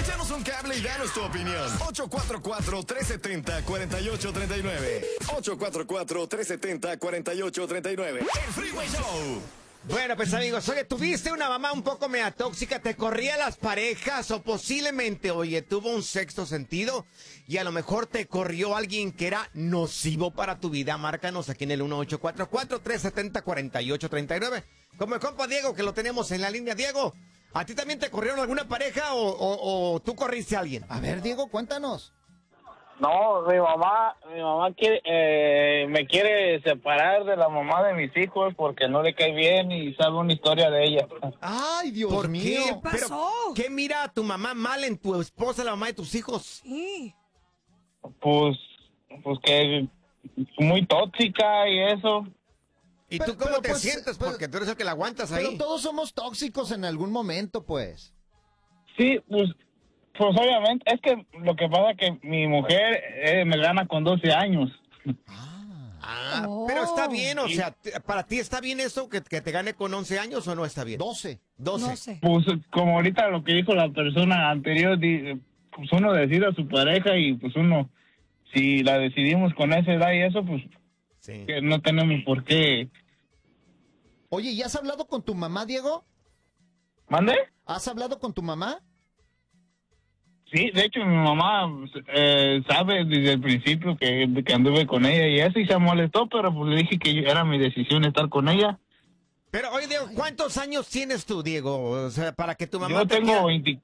Échanos un cable y danos tu opinión. 844-370-4839. 844-370-4839. El Freeway Show. Bueno, pues amigos, oye, ¿tuviste una mamá un poco media tóxica? ¿Te corría las parejas? O posiblemente, oye, tuvo un sexto sentido y a lo mejor te corrió alguien que era nocivo para tu vida. Márcanos aquí en el 1844-370-4839. Como el compa Diego, que lo tenemos en la línea. Diego, ¿a ti también te corrieron alguna pareja o tú corriste a alguien? A ver, Diego, cuéntanos. No, mi mamá me quiere separar de la mamá de mis hijos porque no le cae bien y sabe una historia de ella. Ay, Dios ¿Por mío. qué? ¿Qué pasó? ¿Pero qué mira a tu mamá mal en tu esposa, la mamá de tus hijos? Sí. Pues que muy tóxica y eso. ¿Y Pero- tú cómo pero, te pues, sientes? pero- Porque tú eres el que la aguantas Pero ahí. todos somos tóxicos en algún momento, pues. Sí, pues obviamente, es que lo que pasa es que mi mujer me gana con 12 años. Ah, Oh. pero está bien, o sea, ¿para ti está bien eso que te gane con 11 años o no está bien? 12. 12. No sé. Pues como ahorita lo que dijo la persona anterior, pues uno decide a su pareja y pues uno, si la decidimos con esa edad y eso, pues Sí. que no tenemos por qué. Oye, ¿y has hablado con tu mamá, Diego? ¿Mande? ¿Has hablado con tu mamá? Sí, de hecho mi mamá sabe desde el principio que anduve con ella y eso y se molestó, pero pues le dije que era mi decisión estar con ella. Pero, oye, Diego, ¿cuántos años tienes tú, Diego? O sea, para que tu mamá Yo te tengo quiera.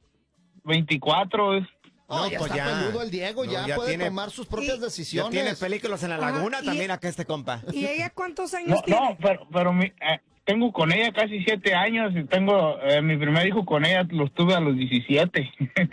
24. Oh, No, ya pues está ya. peludo el Diego, No, ya ya puede tiene- tomar sus propias Y- Ya decisiones. tiene películas en la Ajá, laguna, y- también acá este compa. ¿Y ella cuántos años No, tiene? pero tengo con ella casi 7 años y tengo mi primer hijo con ella, los tuve a los 17.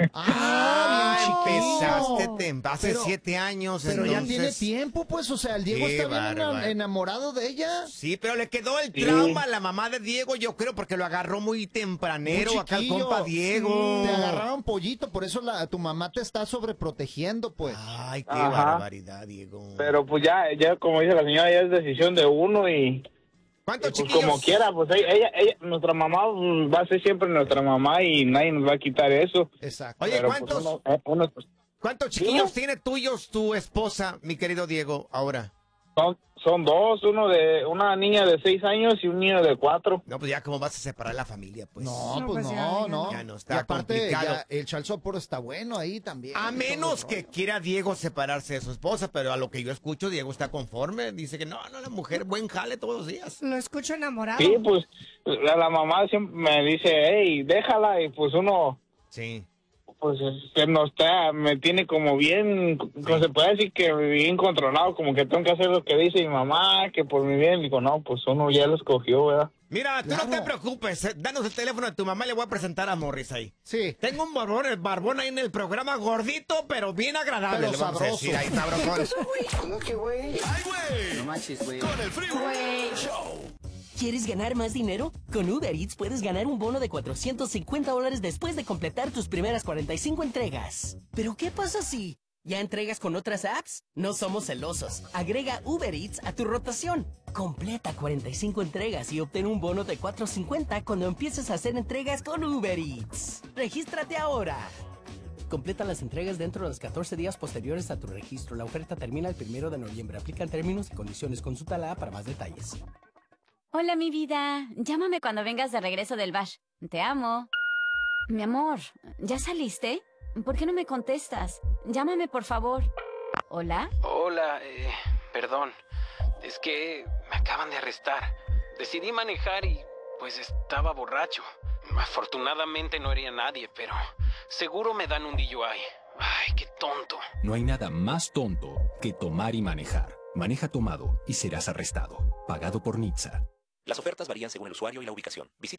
Ah, bien chiquito. Empezaste hace Pero- 7 años, Pero ya entonces... tiene tiempo, pues, o sea, el Diego Qué está bien bárbaro. enamorado de ella. Sí, pero le quedó el Sí. trauma a la mamá de Diego, yo creo, porque lo agarró muy tempranero Muy acá el chiquillo. compa Diego. Te agarraron pollito, por eso tu mamá te está sobreprotegiendo, pues. Ay, qué Ajá. barbaridad, Diego. Pero pues ya como dice la señora, ya es decisión de uno y ¿Cuántos pues chiquillos? como quiera, pues ella, nuestra mamá va a ser siempre nuestra mamá y nadie nos va a quitar eso. Exacto. Oye, Pero, ¿cuántos, pues, uno, pues, ¿cuántos chiquillos tiene tuyos tu esposa, mi querido Diego, ahora? son dos, una niña de 6 años y un niño de 4. No, pues ya cómo vas a separar la familia, pues. No, No, pues pues no, ya, no. ya no, está y aparte, complicado. ya el chalsoporo está bueno ahí también. A y todo menos el que rollo. quiera Diego separarse de su esposa, pero a lo que yo escucho, Diego está conforme. Dice que no, la mujer buen jale todos los días. Lo escucho enamorado. Sí, pues la mamá siempre me dice, hey, déjala y pues uno... Sí. Pues me tiene como bien, como se puede decir que bien controlado, como que tengo que hacer lo que dice mi mamá, que por mi bien, digo, no, pues uno ya lo escogió, ¿verdad? Mira, tú no Claro. te preocupes, danos el teléfono de tu mamá y le voy a presentar a Morris ahí. Sí. Tengo un barbón ahí en el programa, gordito, pero bien agradable. Pero le vamos a sabroso. decir ahí, sabrosón. ¡Ay, güey! No manches, güey. Con el Freeway Show. ¿Quieres ganar más dinero? Con Uber Eats puedes ganar un bono de $450 después de completar tus primeras 45 entregas. ¿Pero qué pasa si ya entregas con otras apps? No somos celosos. Agrega Uber Eats a tu rotación. Completa 45 entregas y obtén un bono de $450 cuando empieces a hacer entregas con Uber Eats. ¡Regístrate ahora! Completa las entregas dentro de los 14 días posteriores a tu registro. La oferta termina el 1 de noviembre. Aplican términos y condiciones. Consulta la app para más detalles. Hola, mi vida. Llámame cuando vengas de regreso del bar. Te amo. Mi amor, ¿ya saliste? ¿Por qué no me contestas? Llámame, por favor. ¿Hola? Hola, perdón. Es que me acaban de arrestar. Decidí manejar y pues estaba borracho. Afortunadamente no hería a nadie, pero seguro me dan un DUI. Ay, qué tonto. No hay nada más tonto que tomar y manejar. Maneja tomado y serás arrestado. Pagado por NHTSA. Las ofertas varían según el usuario y la ubicación. Visita